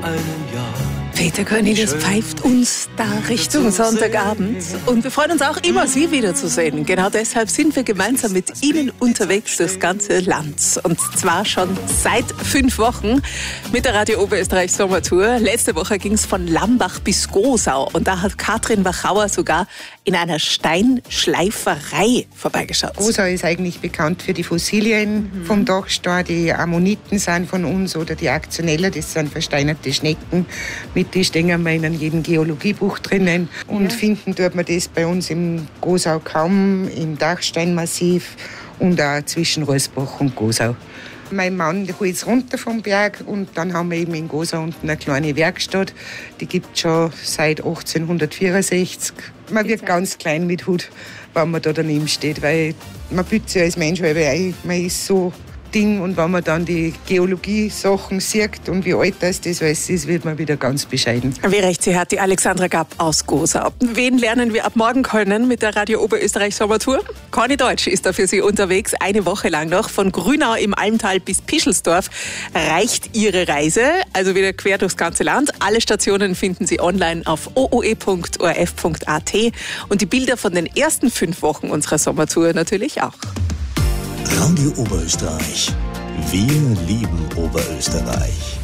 einem Jahr. Peter Cornelius pfeift uns da Richtung Sonntagabend und wir freuen uns auch immer, Sie wiederzusehen. Genau deshalb sind wir gemeinsam mit Ihnen unterwegs durchs ganze Land. Und zwar schon seit 5 Wochen mit der Radio Oberösterreich Sommertour. Letzte Woche ging es von Lambach bis Gosau und da hat Katrin Wachauer sogar in einer Steinschleiferei vorbeigeschaut. Gosau ist eigentlich bekannt für die Fossilien vom Dachstein. Die Ammoniten sind von uns oder die Aktionella, das sind versteinerte Schnecken. Die stehen wir in jedem Geologiebuch drinnen. Und finden tut man das bei uns im Gosau kaum, im Dachsteinmassiv und auch zwischen Roßbach und Gosau. Mein Mann holt es runter vom Berg und dann haben wir eben in Gosau unten eine kleine Werkstatt. Die gibt es schon seit 1864. Man wird ganz klein mit Hut, wenn man da daneben steht, weil man büßt sich als Mensch halber ein. Man ist so Ding und wenn man dann die Geologie-Sachen sieht und wie alt das alles ist, wird man wieder ganz bescheiden. Wie recht sie hat, die Alexandra Gapp aus Gosau. Wen lernen wir ab morgen kennen mit der Radio Oberösterreich Sommertour? Conny Deutsch ist da für Sie unterwegs, eine Woche lang noch. Von Grünau im Almtal bis Pischelsdorf reicht ihre Reise, also wieder quer durchs ganze Land. Alle Stationen finden Sie online auf ooe.orf.at und die Bilder von den ersten 5 Wochen unserer Sommertour natürlich auch. Radio Oberösterreich. Wir lieben Oberösterreich.